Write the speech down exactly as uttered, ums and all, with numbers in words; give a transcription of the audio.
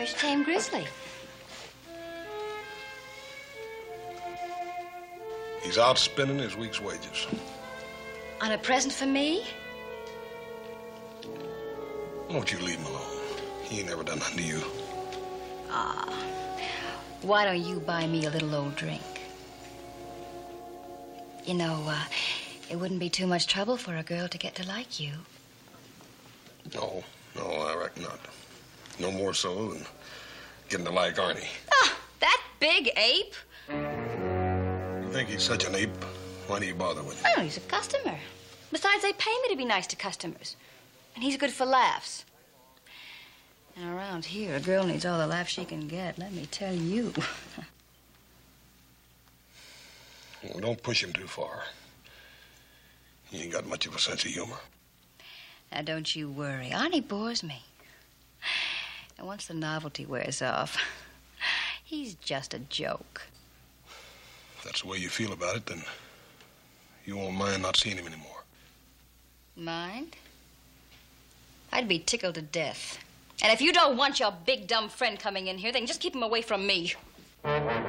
Where's your tame grizzly? He's out spending his week's wages. On a present for me? Won't you leave him alone? He ain't never done nothing to you. Ah, why don't you buy me a little old drink? You know, uh, it wouldn't be too much trouble for a girl to get to like you. No, no, I reckon not. No more so than getting to like Arnie. Ah, that big ape? You think he's such an ape? Why do you bother with him? Oh, he's a customer. Besides, they pay me to be nice to customers. And he's good for laughs. And around here, a girl needs all the laughs she can get, let me tell you. Well, don't push him too far. He ain't got much of a sense of humor. Now, don't you worry. Arnie bores me. And once the novelty wears off, he's just a joke. If that's the way you feel about it, then you won't mind not seeing him anymore. Mind? I'd be tickled to death. And if you don't want your big, dumb friend coming in here, then just keep him away from me.